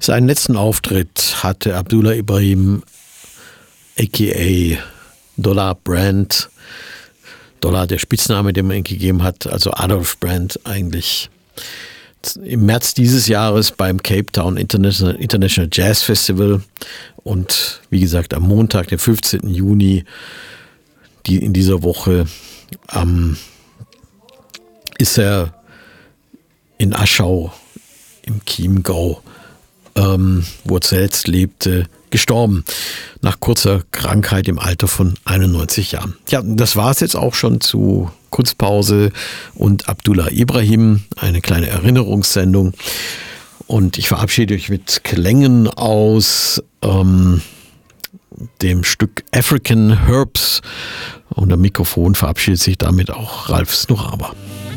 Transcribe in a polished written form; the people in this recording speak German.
Seinen letzten Auftritt hatte Abdullah Ibrahim aka Dollar Brand, Dollar der Spitzname, den man ihm gegeben hat, also Adolf Brand eigentlich, im März dieses Jahres beim Cape Town International Jazz Festival und wie gesagt am Montag, den 15. Juni in dieser Woche ist er in Aschau im Chiemgau, wo er zuletzt lebte, gestorben. Nach kurzer Krankheit im Alter von 91 Jahren. Ja, das war es jetzt auch schon zu Kunstpause und Abdullah Ibrahim, eine kleine Erinnerungssendung. Und ich verabschiede euch mit Klängen aus dem Stück African Herbs. Und am Mikrofon verabschiedet sich damit auch Ralf Snuraba.